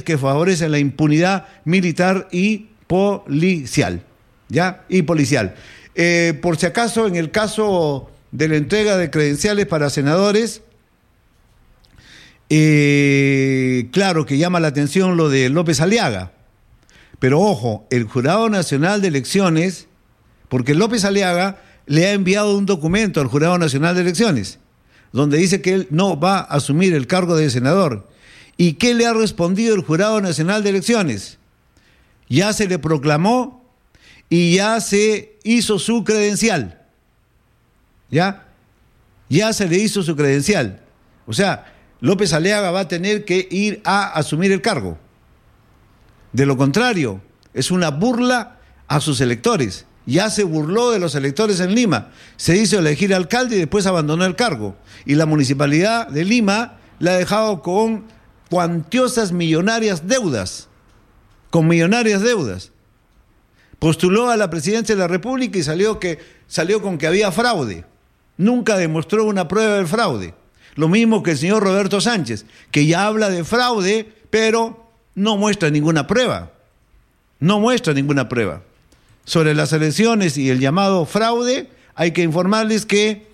que favorecen la impunidad militar y policial, ¿ya? Y policial. Por si acaso, en el caso de la entrega de credenciales para senadores, claro que llama la atención lo de López Aliaga, pero ojo, el Jurado Nacional de Elecciones, porque López Aliaga le ha enviado un documento al Jurado Nacional de Elecciones, donde dice que él no va a asumir el cargo de senador. ¿Y qué le ha respondido el Jurado Nacional de Elecciones? Ya se le proclamó y ya se hizo su credencial. ¿Ya? Ya se le hizo su credencial. O sea, López Aliaga va a tener que ir a asumir el cargo. De lo contrario, es una burla a sus electores. Ya se burló de los electores en Lima. Se hizo elegir alcalde y después abandonó el cargo. Y la Municipalidad de Lima la ha dejado con cuantiosas millonarias deudas. Con millonarias deudas. Postuló a la presidencia de la República y salió con que había fraude. Nunca demostró una prueba del fraude. Lo mismo que el señor Roberto Sánchez, que ya habla de fraude, pero no muestra ninguna prueba. No muestra ninguna prueba. Sobre las elecciones y el llamado fraude, hay que informarles que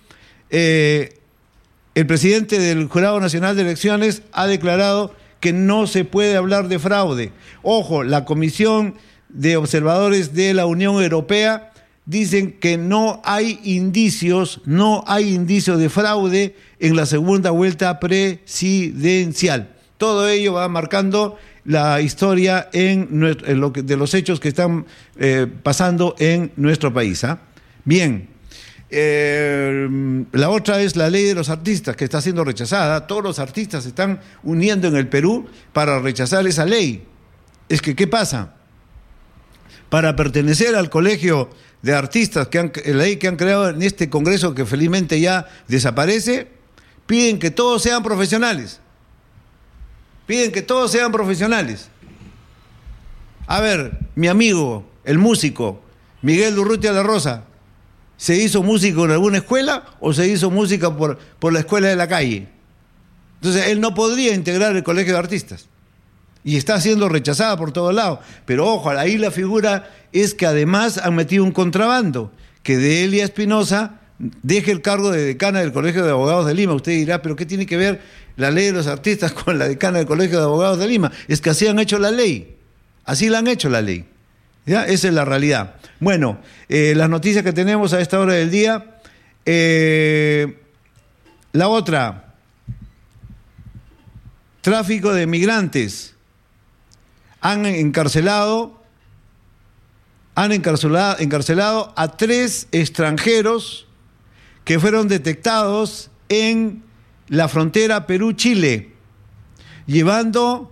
el presidente del Jurado Nacional de Elecciones ha declarado que no se puede hablar de fraude. Ojo, la Comisión de Observadores de la Unión Europea dicen que no hay indicios de fraude en la segunda vuelta presidencial. Todo ello va marcando la historia de los hechos que están pasando en nuestro país. Bien, la otra es la ley de los artistas, que está siendo rechazada. Todos los artistas se están uniendo en el Perú para rechazar esa ley. Es que, ¿qué pasa? Para pertenecer al colegio de artistas, la ley que han creado en este Congreso, que felizmente ya desaparece, piden que todos sean profesionales. Piden que todos sean profesionales. A ver, mi amigo, el músico, Miguel Durrutia La Rosa, ¿se hizo músico en alguna escuela o se hizo música por la escuela de la calle? Entonces, él no podría integrar el colegio de artistas. Y está siendo rechazada por todos lados. Pero ojo, ahí la figura es que además han metido un contrabando, que Delia Espinosa deje el cargo de decana del Colegio de Abogados de Lima. Usted dirá, ¿pero qué tiene que ver la ley de los artistas con la decana del Colegio de Abogados de Lima? Es que así han hecho la ley. Así la han hecho la ley. ¿Ya? Esa es la realidad. Bueno, las noticias que tenemos a esta hora del día. La otra, tráfico de migrantes. Han encarcelado a 3 extranjeros que fueron detectados en la frontera Perú-Chile, llevando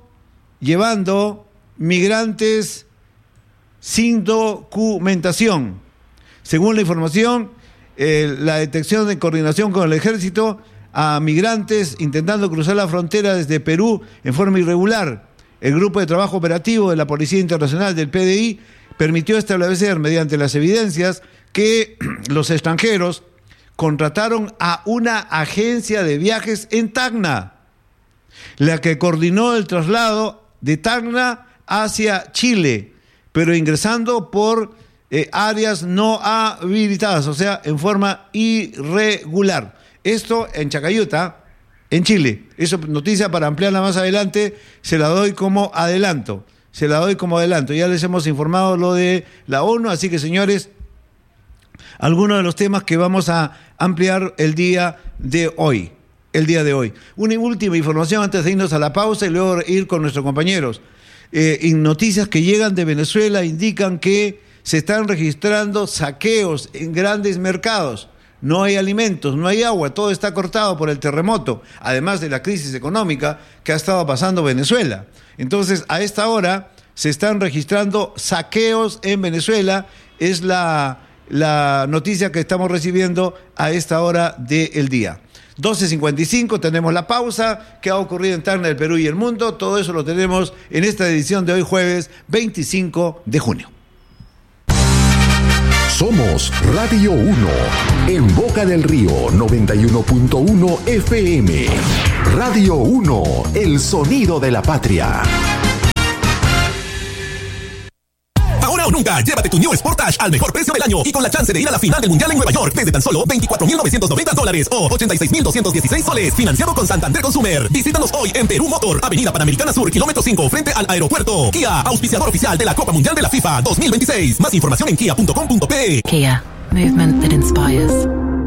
migrantes sin documentación. Según la información, la detección de coordinación con el ejército a migrantes intentando cruzar la frontera desde Perú en forma irregular. El Grupo de Trabajo Operativo de la Policía Internacional del PDI permitió establecer mediante las evidencias que los extranjeros contrataron a una agencia de viajes en Tacna, la que coordinó el traslado de Tacna hacia Chile, pero ingresando por áreas no habilitadas, o sea, en forma irregular. Esto en Chacayuta, en Chile. Eso noticia para ampliarla más adelante, se la doy como adelanto. Ya les hemos informado lo de la ONU, así que señores, algunos de los temas que vamos a ampliar el día de hoy. Una última información antes de irnos a la pausa y luego ir con nuestros compañeros. Noticias que llegan de Venezuela indican que se están registrando saqueos en grandes mercados. No hay alimentos, no hay agua, todo está cortado por el terremoto, además de la crisis económica que ha estado pasando Venezuela. Entonces, a esta hora se están registrando saqueos en Venezuela, es la noticia que estamos recibiendo a esta hora del día. 12:55, tenemos la pausa, qué ha ocurrido en Tacna, el Perú y el mundo, todo eso lo tenemos en esta edición de hoy jueves 25 de junio. Somos Radio 1, en Boca del Río 91.1 FM. Radio 1, el sonido de la patria. nunca. Llévate tu New Sportage al mejor precio del año y con la chance de ir a la final del Mundial en Nueva York desde tan solo $24,990 o 86,216 soles. Financiado con Santander Consumer. Visítanos hoy en Perú Motor, Avenida Panamericana Sur, kilómetro 5, frente al aeropuerto. Kia, auspiciador oficial de la Copa Mundial de la FIFA 2026. Más información en kia.com.pe. Kia, movement that inspires.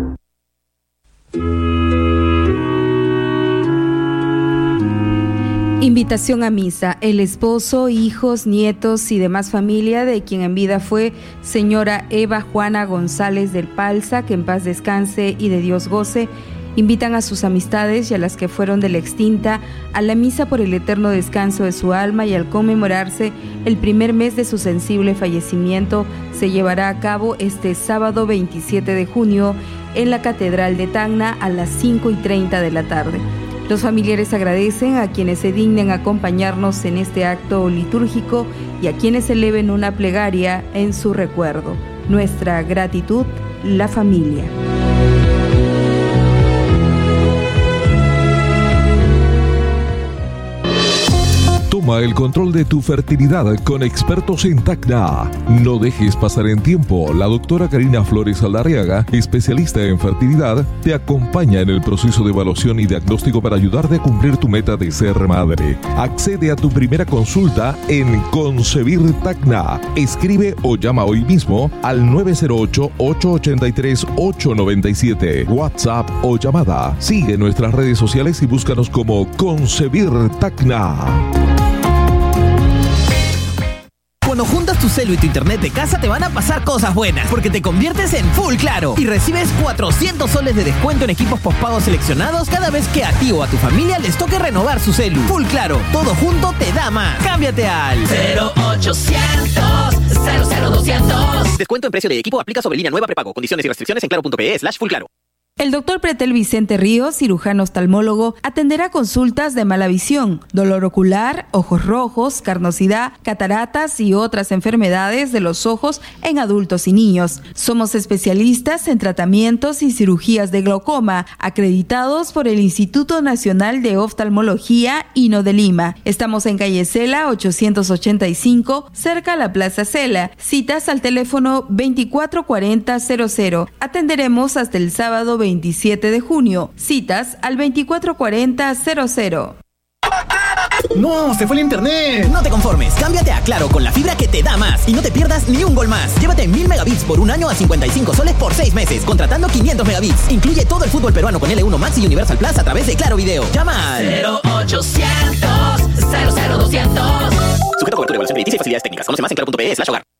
Invitación a misa. El esposo, hijos, nietos y demás familia de quien en vida fue señora Eva Juana González del Palza, que en paz descanse y de Dios goce, invitan a sus amistades y a las que fueron de la extinta a la misa por el eterno descanso de su alma, y al conmemorarse el primer mes de su sensible fallecimiento, se llevará a cabo este sábado 27 de junio en la Catedral de Tacna a las 5:30 de la tarde. Los familiares agradecen a quienes se dignen acompañarnos en este acto litúrgico y a quienes eleven una plegaria en su recuerdo. Nuestra gratitud, la familia. Toma el control de tu fertilidad con expertos en Tacna. No dejes pasar el tiempo. La doctora Karina Flores Aldarriaga, especialista en fertilidad, te acompaña en el proceso de evaluación y diagnóstico para ayudarte a cumplir tu meta de ser madre. Accede a tu primera consulta en Concebir Tacna. Escribe o llama hoy mismo al 908-883-897. WhatsApp o llamada. Sigue nuestras redes sociales y búscanos como Concebir Tacna. Cuando juntas tu celu y tu internet de casa te van a pasar cosas buenas, porque te conviertes en Full Claro y recibes 400 soles de descuento en equipos postpagos seleccionados cada vez que a ti o a tu familia les toque renovar su celu. Full Claro, todo junto te da más. Cámbiate al 0800 00200. Descuento en precio de equipo aplica sobre línea nueva prepago. Condiciones y restricciones en claro.pe/fullclaro. El doctor Pretel Vicente Ríos, cirujano oftalmólogo, atenderá consultas de mala visión, dolor ocular, ojos rojos, carnosidad, cataratas y otras enfermedades de los ojos en adultos y niños. Somos especialistas en tratamientos y cirugías de glaucoma, acreditados por el Instituto Nacional de Oftalmología INO de Lima. Estamos en calle Cela 885, cerca a la Plaza Cela. Citas al teléfono 244000. Atenderemos hasta el sábado 27 de junio. Citas al 244000. ¡No! ¡Se fue el internet! No te conformes. Cámbiate a Claro con la fibra que te da más. Y no te pierdas ni un gol más. Llévate 1000 megabits por un año a 55 soles por 6 meses. Contratando 500 megabits. Incluye todo el fútbol peruano con L1 Max y Universal Plus a través de Claro Video. Llama al 0800 00200. Sujeto a cobertura, evaluación crediticia y facilidades técnicas. Conoce más en claro.pe/hogar.